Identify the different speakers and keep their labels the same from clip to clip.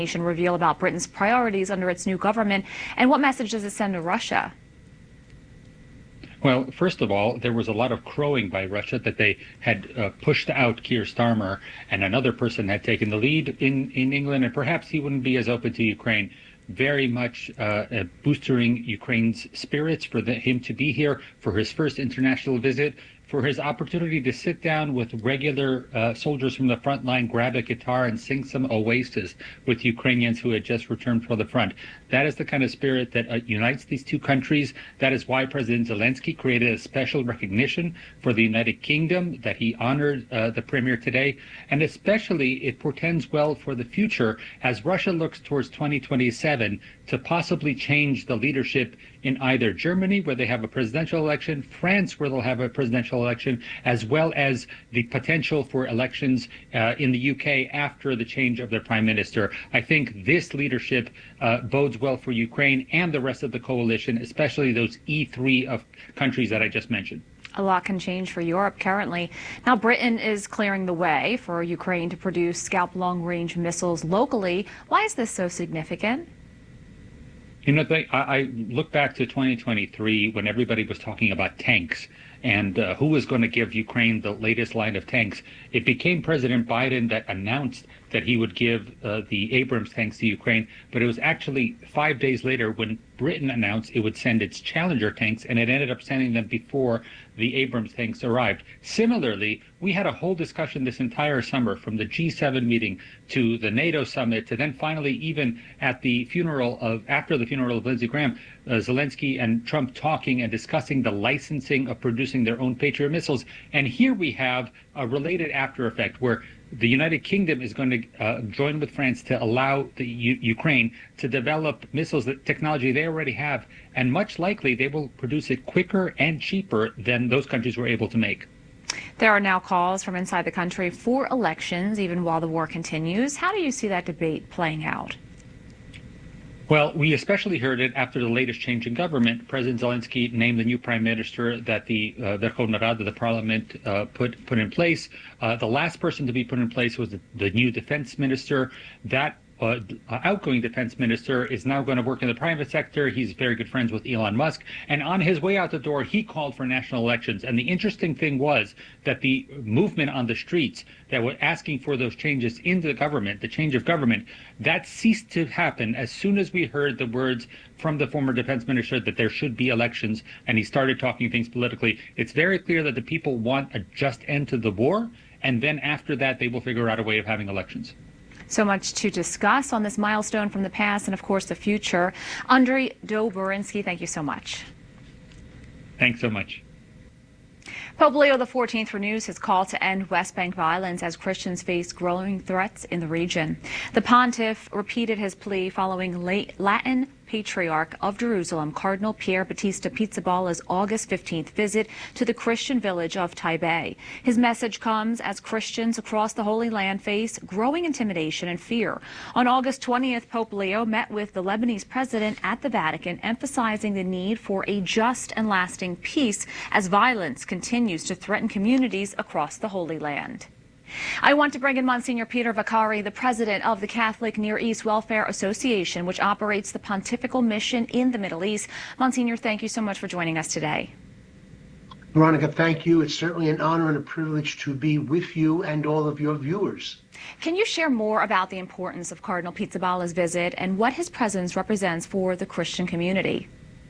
Speaker 1: reveal about Britain's priorities under its new government, and what message does it send to Russia?
Speaker 2: Well, first of all, there was a lot of crowing by Russia that they had pushed out Keir Starmer, and another person had taken the lead in England, and perhaps he wouldn't be as open to Ukraine. Very much boosting Ukraine's spirits for him to be here for his first international visit, for his opportunity to sit down with regular soldiers from the front line, grab a guitar and sing some Oasis with Ukrainians who had just returned from the front. That is the kind of spirit that unites these two countries. That is why President Zelensky created a special recognition for the United Kingdom, that he honored the premier today. And especially it portends well for the future as Russia looks towards 2027 to possibly change the leadership in either Germany, where they have a presidential election, France, where they'll have a presidential election, as well as the potential for elections in the UK after the change of their prime minister. I think this leadership bodes well for Ukraine and the rest of the coalition, especially those E3 of countries that I just mentioned.
Speaker 1: A lot can change for Europe currently. Now, Britain is clearing the way for Ukraine to produce Scalp long-range missiles locally. Why is this so significant?
Speaker 2: You know, I look back to 2023 when everybody was talking about tanks and who was going to give Ukraine the latest line of tanks. It became President Biden that announced that he would give the Abrams tanks to Ukraine, but it was actually 5 days later when Britain announced it would send its Challenger tanks, and it ended up sending them before the Abrams tanks arrived. Similarly, we had a whole discussion this entire summer, from the G7 meeting to the NATO summit to then finally even at the after the funeral of Lindsey Graham, Zelensky and Trump talking and discussing the licensing of producing their own Patriot missiles. And here we have a related after effect where the United Kingdom is going to join with France to allow the Ukraine to develop missiles, that technology they already have, and much likely they will produce it quicker and cheaper than those countries were able to make.
Speaker 1: There are now calls from inside the country for elections, even while the war continues. How do you see that debate playing out?
Speaker 2: Well, we especially heard it after the latest change in government. President Zelensky named the new prime minister that the Verkhovna Rada, the parliament, put in place. The last person to be put in place was the new defense minister. That outgoing defense minister is now going to work in the private sector. He's very good friends with Elon Musk. And on his way out the door, he called for national elections. And the interesting thing was that the movement on the streets that were asking for those changes in the government, the change of government, that ceased to happen as soon as we heard the words from the former defense minister that there should be elections, and he started talking things politically. It's very clear that the people want a just end to the war, and then after that they will figure out a way of having elections.
Speaker 1: So much to discuss on this milestone from the past and, of course, the future. Andriy Doborinsky, thank you so much.
Speaker 2: Thanks so much.
Speaker 1: Pope Leo XIV renews his call to end West Bank violence as Christians face growing threats in the region. The pontiff repeated his plea following Latin Patriarch of Jerusalem, Cardinal Pier Battista Pizzabala's August 15th visit to the Christian village of Taipei. His message comes as Christians across the Holy Land face growing intimidation and fear. On August 20th, Pope Leo met with the Lebanese president at the Vatican, emphasizing the need for a just and lasting peace as violence continues to threaten communities across the Holy Land. I want to bring in Monsignor Peter Vaccari, the president of the Catholic Near East Welfare Association, which operates the pontifical mission in the Middle East. Monsignor, thank you so much for joining us today.
Speaker 3: Veronica, thank you. It's certainly an honor and a privilege to be with you and all of your viewers.
Speaker 1: Can you share more about the importance of Cardinal Pizzabala's visit and what his presence represents for the Christian community?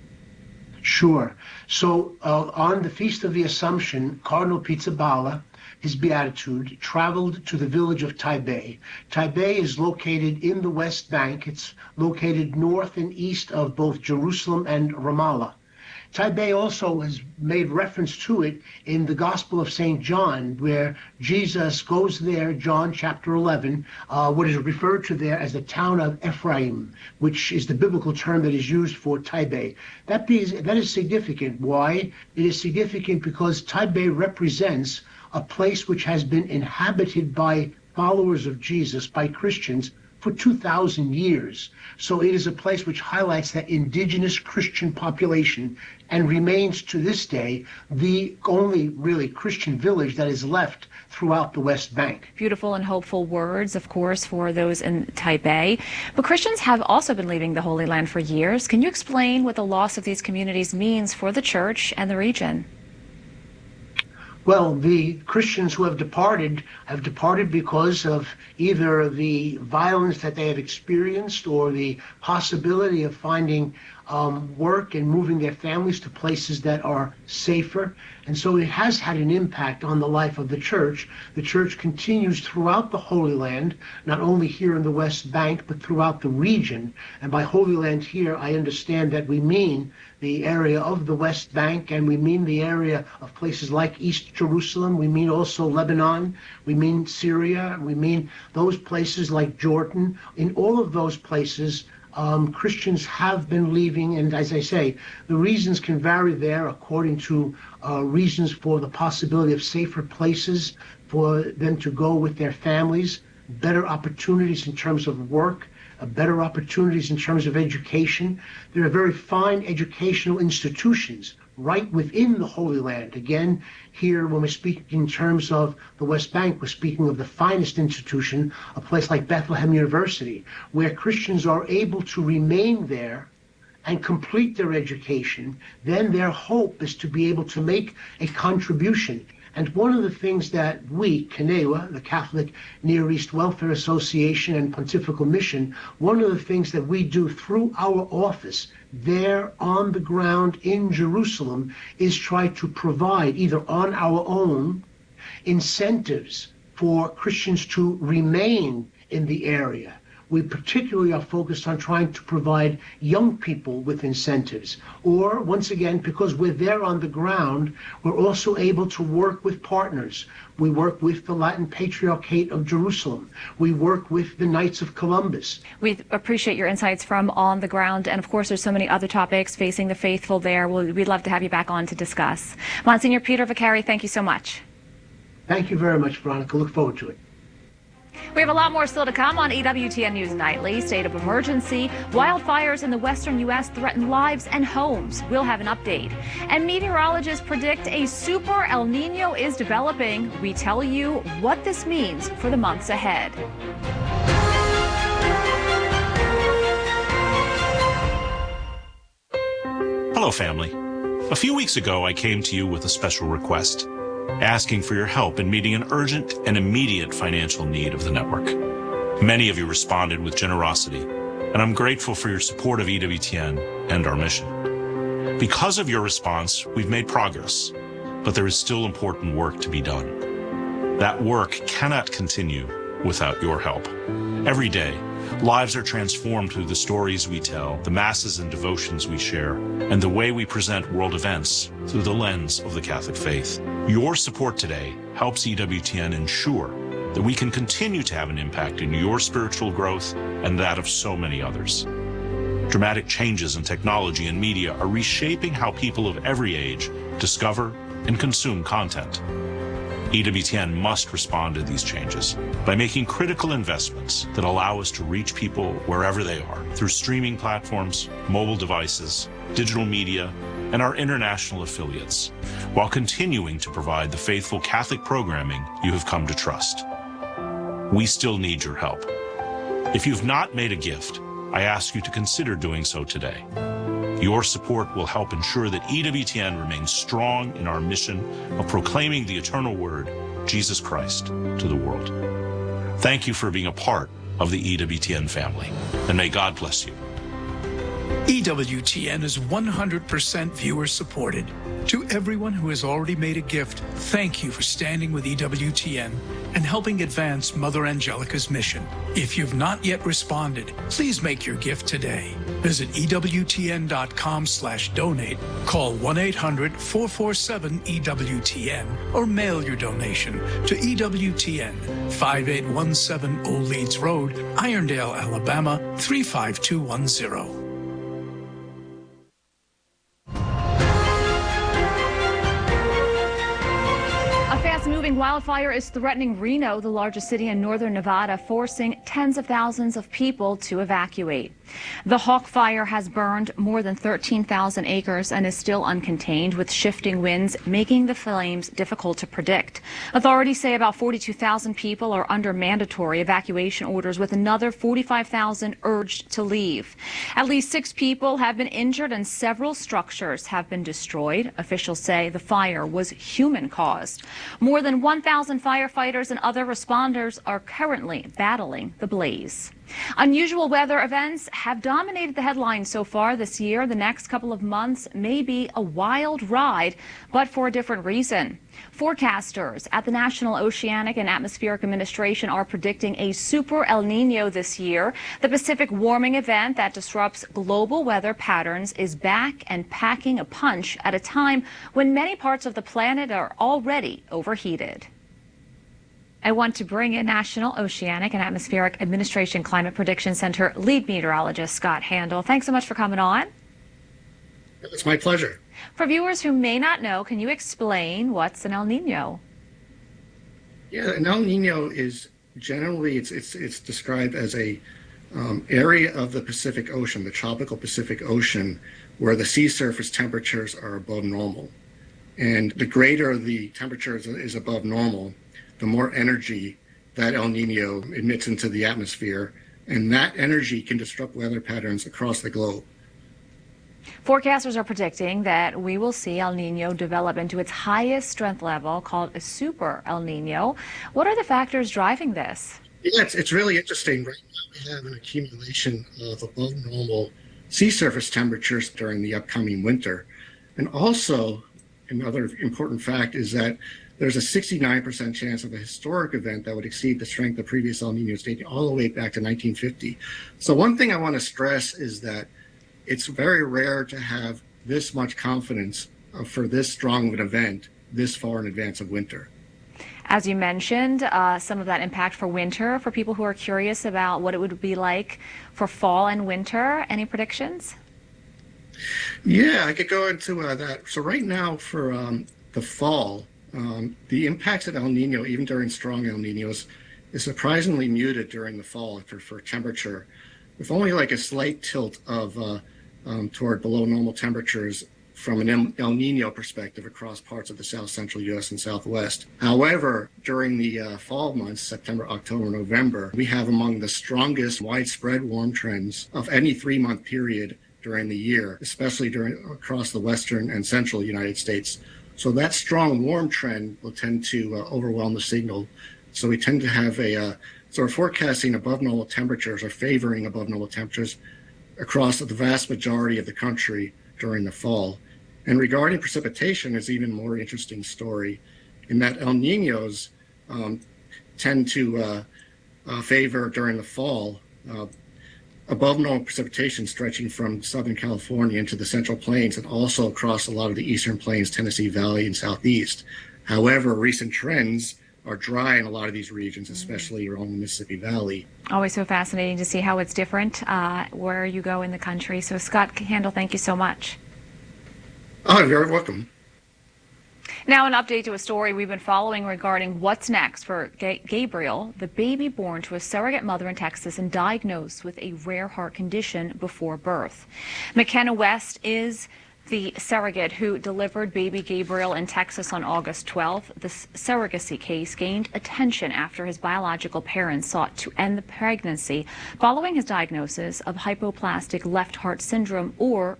Speaker 3: Sure. So on the Feast of the Assumption, Cardinal Pizzabala, his beatitude, traveled to the village of Taipei. Taipei is located in the West Bank. It's located north and east of both Jerusalem and Ramallah. Taipei also has made reference to it in the Gospel of St. John, where Jesus goes there, John chapter 11, what is referred to there as the town of Ephraim, which is the biblical term that is used for Taipei. That is significant. Why? It is significant because Taipei represents a place which has been inhabited by followers of Jesus, by Christians, for 2,000 years. So it is a place which highlights that indigenous Christian population and remains to this day the only really Christian village that is left throughout the West Bank.
Speaker 1: Beautiful and hopeful words, of course, for those in Taipei. But Christians have also been leaving the Holy Land for years. Can you explain what the loss of these communities means for the church and the region?
Speaker 3: Well, the Christians who have departed because of either the violence that they have experienced or the possibility of finding work and moving their families to places that are safer. And so it has had an impact on the life of the church. The church continues throughout the Holy Land, not only here in the West Bank, but throughout the region. And by Holy Land here, I understand that we mean the area of the West Bank, and we mean the area of places like East Jerusalem. We mean also Lebanon. We mean Syria. We mean those places like Jordan. In all of those places, Christians have been leaving, and as I say, the reasons can vary there according to reasons for the possibility of safer places for them to go with their families, better opportunities in terms of work, better opportunities in terms of education. There are very fine educational institutions right within the Holy Land. Again, here when we speak in terms of the West Bank, we're speaking of the finest institution, a place like Bethlehem University, where Christians are able to remain there and complete their education. Then their hope is to be able to make a contribution. And one of the things that we, Kenewa, the Catholic Near East Welfare Association and Pontifical Mission, one of the things that we do through our office there on the ground in Jerusalem is try to provide, either on our own, incentives for Christians to remain in the area. We particularly are focused on trying to provide young people with incentives. Or, once again, because we're there on the ground, we're also able to work with partners. We work with the Latin Patriarchate of Jerusalem. We work with the Knights of Columbus.
Speaker 1: We appreciate your insights from on the ground. And, of course, there's so many other topics facing the faithful there. We'd love to have you back on to discuss. Monsignor Peter Vaccari, thank you so much.
Speaker 3: Thank you very much, Veronica. Look forward to it.
Speaker 1: We have a lot more still to come on EWTN News Nightly. State of emergency. Wildfires in the western U.S. threaten lives and homes. We'll have an update. And meteorologists predict a super El Nino is developing. We tell you what this means for the months ahead.
Speaker 4: Hello, family. A few weeks ago, I came to you with a special request, asking for your help in meeting an urgent and immediate financial need of the network. Many of you responded with generosity, and I'm grateful for your support of EWTN and our mission. Because of your response, we've made progress, but there is still important work to be done. That work cannot continue without your help. Every day, lives are transformed through the stories we tell, the masses and devotions we share, and the way we present world events through the lens of the Catholic faith. Your support today helps EWTN ensure that we can continue to have an impact in your spiritual growth and that of so many others. Dramatic changes in technology and media are reshaping how people of every age discover and consume content. EWTN must respond to these changes by making critical investments that allow us to reach people wherever they are through streaming platforms, mobile devices, digital media, and our international affiliates, while continuing to provide the faithful Catholic programming you have come to trust. We still need your help. If you've not made a gift, I ask you to consider doing so today. Your support will help ensure that EWTN remains strong in our mission of proclaiming the eternal word, Jesus Christ, to the world. Thank you for being a part of the EWTN family, and may God bless you.
Speaker 5: EWTN is 100% viewer supported. To everyone who has already made a gift, thank you for standing with EWTN and helping advance Mother Angelica's mission. If you've not yet responded, please make your gift today. Visit EWTN.com/donate, call 1-800-447-EWTN, or mail your donation to EWTN, 5817 Old Leeds Road, Irondale, Alabama, 35210.
Speaker 1: moving wildfire is threatening Reno, the largest city in northern Nevada, forcing tens of thousands of people to evacuate. The Hawk Fire has burned more than 13,000 acres and is still uncontained, with shifting winds making the flames difficult to predict. Authorities say about 42,000 people are under mandatory evacuation orders, with another 45,000 urged to leave. At least 6 people have been injured and several structures have been destroyed. Officials say the fire was human-caused. More than 1,000 firefighters and other responders are currently battling the blaze. Unusual weather events have dominated the headlines so far this year. The next couple of months may be a wild ride, but for a different reason. Forecasters at the National Oceanic and Atmospheric Administration are predicting a super El Nino this year. The Pacific warming event that disrupts global weather patterns is back and packing a punch at a time when many parts of the planet are already overheated. I want to bring in National Oceanic and Atmospheric Administration Climate Prediction Center lead meteorologist Scott Handel. Thanks so much for coming on.
Speaker 6: It's my pleasure.
Speaker 1: For viewers who may not know, can you explain what's an El Nino?
Speaker 6: Yeah, an El Nino is generally it's described as a area of the Pacific Ocean, the tropical Pacific Ocean, where the sea surface temperatures are above normal. And the greater the temperature is above normal, the more energy that El Nino emits into the atmosphere, and that energy can disrupt weather patterns across the globe.
Speaker 1: Forecasters are predicting that we will see El Nino develop into its highest strength level, called a super El Nino. What are the factors driving this?
Speaker 6: Yeah, it's really interesting. Right now we have an accumulation of above normal sea surface temperatures during the upcoming winter. And also, another important fact is that there's a 69% chance of a historic event that would exceed the strength of previous El Ninos dating all the way back to 1950. So one thing I want to stress is that it's very rare to have this much confidence for this strong of an event this far in advance of winter.
Speaker 1: As you mentioned, some of that impact for winter, for people who are curious about what it would be like for fall and winter. Any predictions?
Speaker 6: Yeah, I could go into that. So right now for the fall, the impacts of El Nino, even during strong El Ninos, is surprisingly muted during the fall for temperature, with only like a slight tilt of toward below normal temperatures from an El Nino perspective across parts of the south central U.S. and Southwest. However, during the fall months, September, October, November, we have among the strongest widespread warm trends of any 3-month period during the year, especially across the western and central United States. So that strong warm trend will tend to overwhelm the signal. So we tend to have so we're forecasting above normal temperatures or favoring above normal temperatures across the vast majority of the country during the fall. And regarding precipitation, is even more interesting story in that El Ninos tend to favor during the fall above normal precipitation stretching from Southern California into the Central Plains and also across a lot of the Eastern Plains, Tennessee Valley, and Southeast. However, recent trends are dry in a lot of these regions, especially along the Mississippi Valley.
Speaker 1: Always so fascinating to see how it's different where you go in the country. So Scott Handel, thank you so much.
Speaker 6: Oh, you're very welcome.
Speaker 1: Now an update to a story we've been following regarding what's next for Gabriel, the baby born to a surrogate mother in Texas and diagnosed with a rare heart condition before birth. McKenna West is the surrogate who delivered baby Gabriel in Texas on August 12th. The surrogacy case gained attention after his biological parents sought to end the pregnancy following his diagnosis of hypoplastic left heart syndrome, or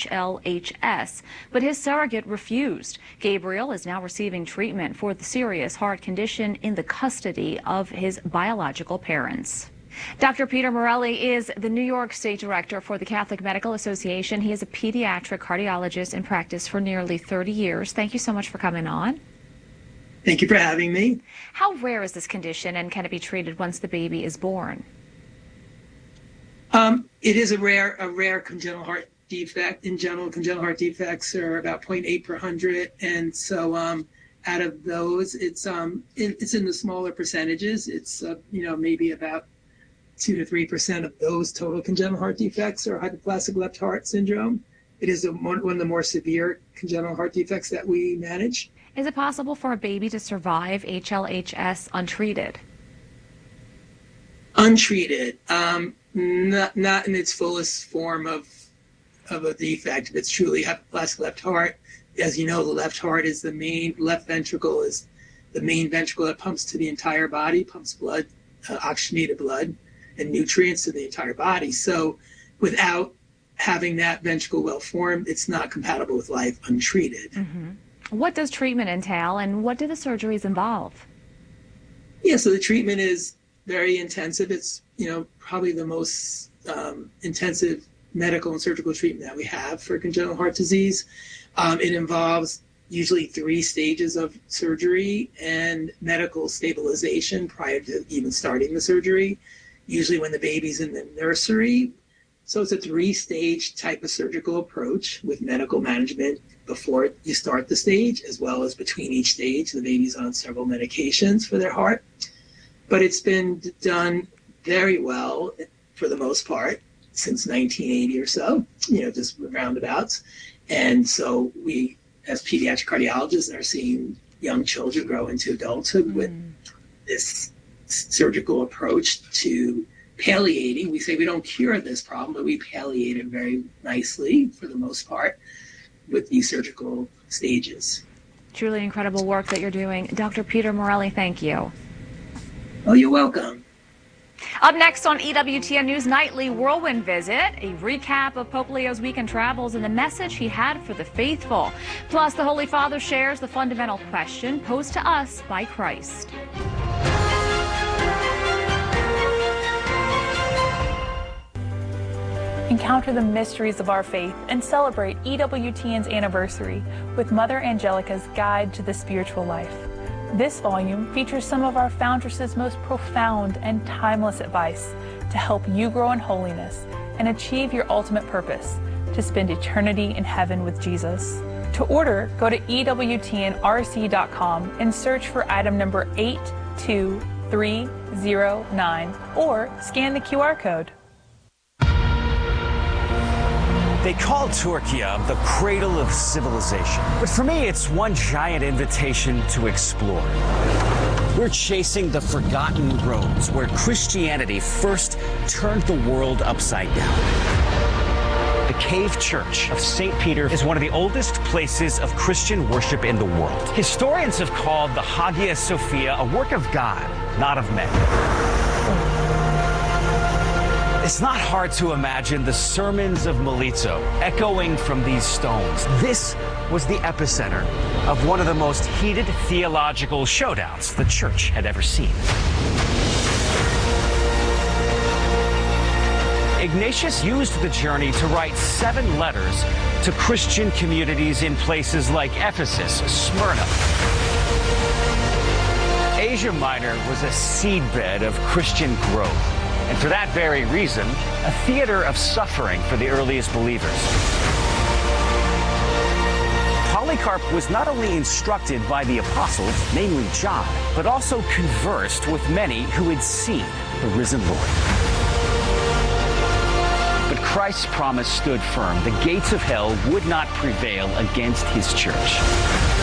Speaker 1: HLHS, but his surrogate refused. Gabriel is now receiving treatment for the serious heart condition in the custody of his biological parents. Dr. Peter Morelli is the New York State Director for the Catholic Medical Association. He is a pediatric cardiologist in practice for nearly 30 years. Thank you so much for coming on.
Speaker 7: Thank you for having me.
Speaker 1: How rare is this condition, and can it be treated once the baby is born?
Speaker 7: It is a rare congenital heart defect. In general, congenital heart defects are about 0.8 per 100, and so out of those, it's in the smaller percentages. It's maybe about 2 to 3% of those total congenital heart defects are hypoplastic left heart syndrome. It is one of the more severe congenital heart defects that we manage.
Speaker 1: Is it possible for a baby to survive HLHS untreated?
Speaker 7: Untreated, not in its fullest form of a defect. If it's truly hypoplastic left heart, as you know, the left heart is left ventricle is the main ventricle that pumps to the entire body, pumps blood, oxygenated blood and nutrients to the entire body. So without having that ventricle well formed, it's not compatible with life untreated.
Speaker 1: Mm-hmm. What does treatment entail, and what do the surgeries involve?
Speaker 7: Yeah, so the treatment is very intensive. It's, probably the most intensive medical and surgical treatment that we have for congenital heart disease. It involves usually 3 stages of surgery and medical stabilization prior to even starting the surgery, usually when the baby's in the nursery. So it's a 3-stage type of surgical approach with medical management before you start the stage, as well as between each stage. The baby's on several medications for their heart. But it's been done very well for the most part since 1980 or so, just roundabouts. And so we, as pediatric cardiologists, are seeing young children grow into adulthood with this surgical approach to palliating. We say we don't cure this problem, but we palliate it very nicely for the most part with these surgical stages.
Speaker 1: Truly incredible work that you're doing. Dr. Peter Morelli, thank you.
Speaker 7: Oh, you're welcome.
Speaker 1: Up next on EWTN News Nightly Whirlwind Visit, a recap of Pope Leo's weekend travels and the message he had for the faithful. Plus, the Holy Father shares the fundamental question posed to us by Christ.
Speaker 8: Encounter the mysteries of our faith and celebrate EWTN's anniversary with Mother Angelica's Guide to the Spiritual Life. This volume features some of our foundress's most profound and timeless advice to help you grow in holiness and achieve your ultimate purpose, to spend eternity in heaven with Jesus. To order, go to EWTNRC.com and search for item number 82309 or scan the QR code.
Speaker 9: They call Turkey the cradle of civilization. But for me, it's one giant invitation to explore. We're chasing the forgotten roads where Christianity first turned the world upside down. The Cave Church of St. Peter is one of the oldest places of Christian worship in the world. Historians have called the Hagia Sophia a work of God, not of men. It's not hard to imagine the sermons of Melito echoing from these stones. This was the epicenter of one of the most heated theological showdowns the church had ever seen. Ignatius used the journey to write 7 letters to Christian communities in places like Ephesus, Smyrna. Asia Minor was a seedbed of Christian growth. And for that very reason, a theater of suffering for the earliest believers. Polycarp was not only instructed by the apostles, namely John, but also conversed with many who had seen the risen Lord. But Christ's promise stood firm. The gates of hell would not prevail against his church.